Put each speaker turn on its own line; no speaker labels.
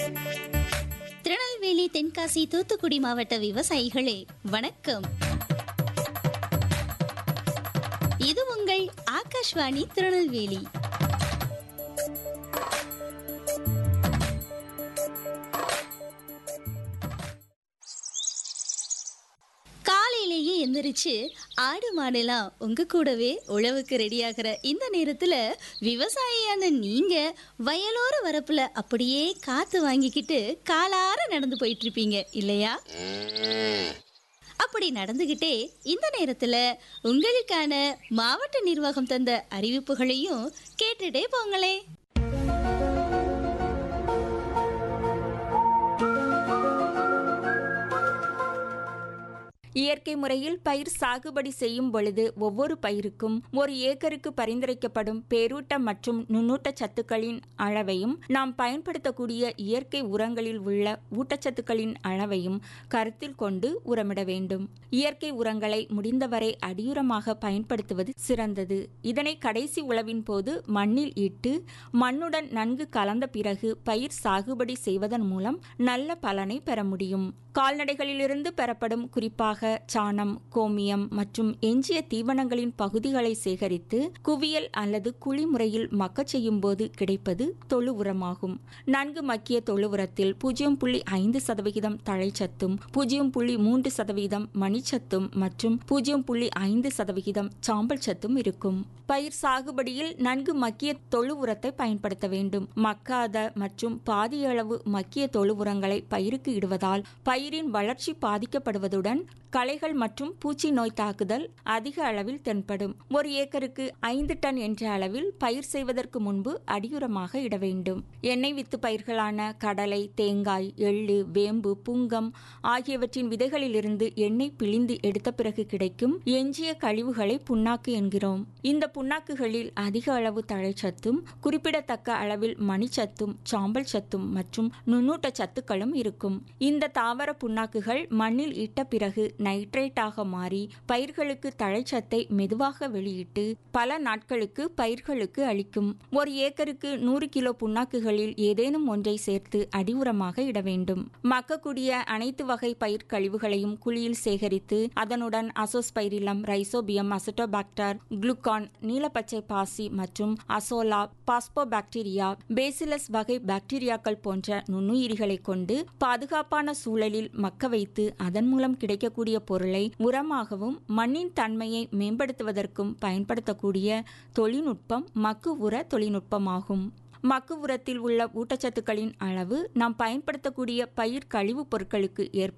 திருநெல்வேலி, தென்காசி, தூத்துக்குடி மாவட்ட விவசாயிகளே வணக்கம். இது உங்கள் ஆகாஷ்வாணி திருநெல்வேலி. காலையிலேயே எந்திரிச்சு ஆடு மாடெல்லாம் உங்க கூடவே உழவுக்கு ரெடியாகிற இந்த நேரத்துல விவசாயியான நீங்க வயலோர வரப்புல அப்படியே காத்து வாங்கிக்கிட்டு காலார நடந்து போயிட்டு இருப்பீங்க இல்லையா? அப்படி நடந்துகிட்டே இந்த நேரத்துல உங்களுக்கான மாவட்ட நிர்வாகம் தந்த அறிவிப்புகளையும் கேட்டுட்டே போங்களே.
இயற்கை முறையில் பயிர் சாகுபடி செய்யும் பொழுது ஒவ்வொரு பயிருக்கும் ஒரு ஏக்கருக்கு பரிந்துரைக்கப்படும் பேரூட்ட மற்றும் நுண்ணூட்ட சத்துக்களின் அளவையும் நாம் பயன்படுத்தக்கூடிய இயற்கை உரங்களில் உள்ள ஊட்டச்சத்துக்களின் அளவையும் கருத்தில் கொண்டு உரமிட வேண்டும். இயற்கை உரங்களை முடிந்தவரை அடியுரமாக பயன்படுத்துவது சிறந்தது. இதனை கடைசி உழவின் போது மண்ணில் இட்டு மண்ணுடன் நன்கு கலந்த பிறகு பயிர் சாகுபடி செய்வதன் மூலம் நல்ல பலனை பெற முடியும். கால்நடைகளிலிருந்து பெறப்படும் குறிப்பாக சாணம், கோமியம் மற்றும் எஞ்சிய தீவனங்களின் பகுதிகளை சேகரித்து குவியல் அல்லது குழி முறையில் மக்கச் செய்யும் போது கிடைப்பது தொழு உரமாகும். நன்கு மக்கிய தொழு உரத்தில் 0.5% தழைச்சத்தும் 0.3% மணிச்சத்தும் மற்றும் 0.5% சாம்பல் சத்தும் இருக்கும். பயிர் சாகுபடியில் நன்கு மக்கிய தொழு உரத்தை பயன்படுத்த வேண்டும். மக்காத மற்றும் பாதியளவு மக்கிய தொழு உரங்களை பயிருக்கு இடுவதால் பயிரின் வளர்ச்சி பாதிக்கப்படுவதுடன் களைகள் மற்றும் பூச்சி நோய் தாக்குதல் அதிக அளவில் தென்படும். ஒரு ஏக்கருக்கு 5 டன் என்ற அளவில் பயிர் செய்வதற்கு முன்பு அடியுரமாக இட வேண்டும். எண்ணெய் வித்து பயிர்களான கடலை, தேங்காய், எள்ளு, வேம்பு, புங்கம் ஆகியவற்றின் விதைகளிலிருந்து எண்ணெய் பிழிந்து எடுத்த பிறகு கிடைக்கும் எஞ்சிய கழிவுகளை புண்ணாக்கு என்கிறோம். இந்த புண்ணாக்குகளில் அதிக அளவு தழைச்சத்தும் குறிப்பிடத்தக்க அளவில் மணிச்சத்தும் சாம்பல் சத்தும் மற்றும் நுண்ணூட்ட சத்துக்களும் இருக்கும். இந்த தாவர புண்ணாக்குகள் மண்ணில் இட்ட பிறகு நைட்ரேட்டாக மாறி பயிர்களுக்கு தழைச்சத்தை மெதுவாக வெளியிட்டு பல நாட்களுக்கு பயிர்களுக்கு அளிக்கும். ஒரு ஏக்கருக்கு 100 கிலோ புண்ணாக்குகளில் ஏதேனும் ஒன்றை சேர்த்து அடியுரமாக இட வேண்டும். மக்கக்கூடிய அனைத்து வகை பயிர் கழிவுகளையும் குழியில் சேகரித்து அதனுடன் அசோஸ்பைரிலம், ரைசோபியம், அசிட்டோபாக்டர், குளுக்கான், நீலப்பச்சை பாசி மற்றும் அசோலா, பாஸ்போபாக்டீரியா, பேசிலஸ் வகை பாக்டீரியாக்கள் போன்ற நுண்ணுயிரிகளை கொண்டு பாதுகாப்பான சூழலில் மக்க வைத்து அதன் மூலம் கிடைக்கக்கூடிய பொருளை உரமாகவும் மண்ணின் தன்மையை மேம்படுத்துவதற்கும் பயன்படுத்தக்கூடிய தொழில்நுட்பம் மக்கு உர தொழில்நுட்பமாகும். மக்கு உரத்தில் உள்ள ஊட்டச்சத்துக்களின் அளவு நாம் பயன்படுத்தக்கூடிய பயிர் கழிவுப் பொருட்களுக்கு ஏற்ப